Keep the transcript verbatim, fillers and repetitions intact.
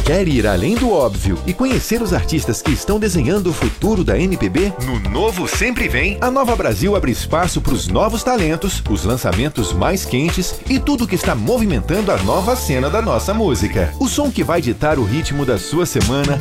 Quer ir além do óbvio e conhecer os artistas que estão desenhando o futuro da M P B? No Novo Sempre Vem, a Nova Brasil abre espaço para os novos talentos, os lançamentos mais quentes e tudo que está movimentando a nova cena da nossa música. O som que vai ditar o ritmo da sua semana